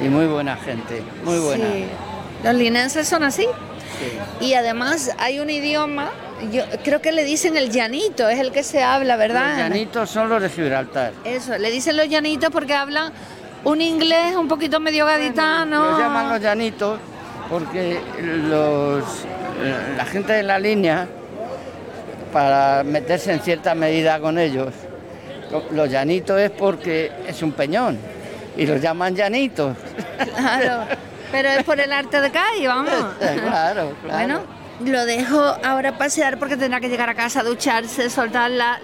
y muy buena gente, muy buena. Sí. Los linenses son así. Sí. Y además hay un idioma, yo creo que le dicen el llanito, es el que se habla, ¿verdad? Los llanitos son los de Gibraltar. Eso, le dicen los llanitos porque hablan un inglés un poquito medio gaditano. Los llaman los llanitos porque la gente de la línea, para meterse en cierta medida con ellos, los llanitos es porque es un peñón y los llaman llanitos. Claro, pero es por el arte de calle, vamos. Claro, claro. Bueno, lo dejo ahora pasear porque tendrá que llegar a casa, ducharse, soltar la